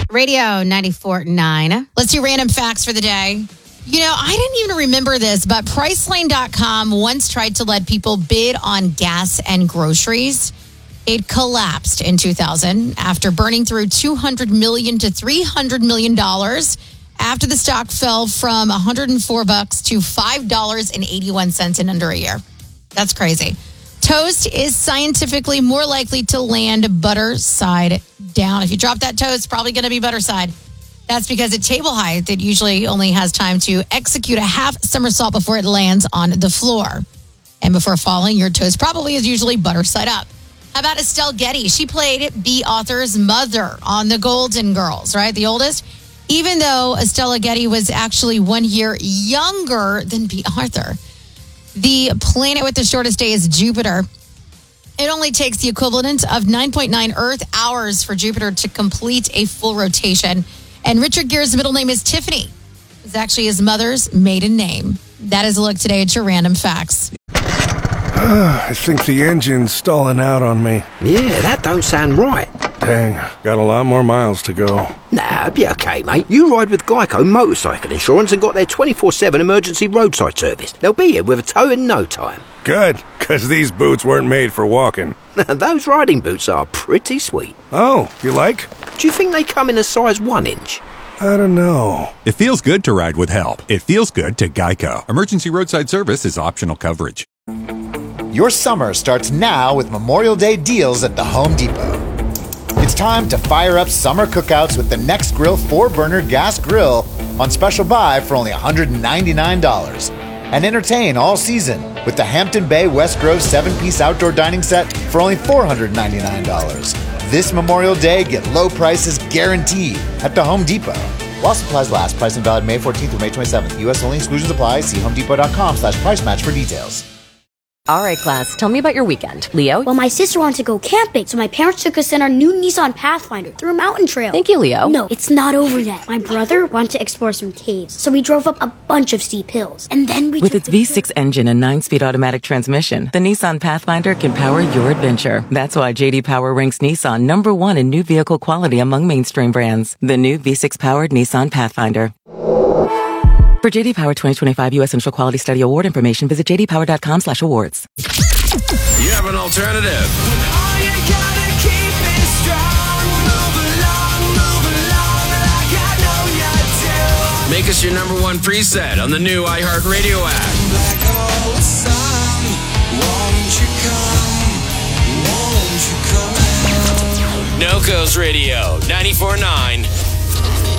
Radio 94.9. Let's do random facts for the day. You know, I didn't even remember this, but Priceline.com once tried to let people bid on gas and groceries. It collapsed in 2000 after burning through $200 million to $300 million after the stock fell from $104 to $5.81 in under a year. That's crazy. Toast is scientifically more likely to land butter side down. If you drop that toast, it's probably going to be butter side. That's because at table height, it usually only has time to execute a half somersault before it lands on the floor. And before falling, your toast probably is usually butter side up. How about Estelle Getty? She played Bea Arthur's mother on The Golden Girls, right? The oldest. Even though Estelle Getty was actually 1 year younger than Bea Arthur. The planet with the shortest day is Jupiter. It only takes the equivalent of 9.9 Earth hours for Jupiter to complete a full rotation. And Richard Gere's middle name is Tiffany. It's actually his mother's maiden name. That is a look today at your random facts. I think the engine's stalling out on me. Yeah, that don't sound right. Dang, got a lot more miles to go. Nah, be okay, mate. You ride with Geico Motorcycle Insurance and got their 24/7 emergency roadside service. They'll be here with a tow in no time. Good, because these boots weren't made for walking. Those riding boots are pretty sweet. Oh, you like? Do you think they come in a size 1 inch? I don't know. It feels good to ride with help. It feels good to Geico. Emergency roadside service is optional coverage. Your summer starts now with Memorial Day deals at the Home Depot. It's time to fire up summer cookouts with the Nextgrill 4-burner gas grill on special buy for only $199. And entertain all season with the Hampton Bay West Grove 7-piece outdoor dining set for only $499. This Memorial Day, get low prices guaranteed at the Home Depot. While supplies last, price and valid May 14th through May 27th. U.S. only, exclusions apply. See homedepot.com/price match for details. All right, class, tell me about your weekend. Leo? Well, my sister wanted to go camping, so my parents took us in our new Nissan Pathfinder through a mountain trail. Thank you, Leo. No, it's not over yet. My brother wanted to explore some caves, so we drove up a bunch of steep hills. And then we With its V6 engine and 9-speed automatic transmission, the Nissan Pathfinder can power your adventure. That's why J.D. Power ranks Nissan #1 in new vehicle quality among mainstream brands. The new V6-powered Nissan Pathfinder. For J.D. Power 2025 U.S. Central Quality Study Award information, visit jdpower.com/awards. You have an alternative. All you gotta keep it strong. Move along like I know you do. Make us your #1 preset on the new iHeartRadio app. Like all the sun, won't you come? NoCo's Radio 94.9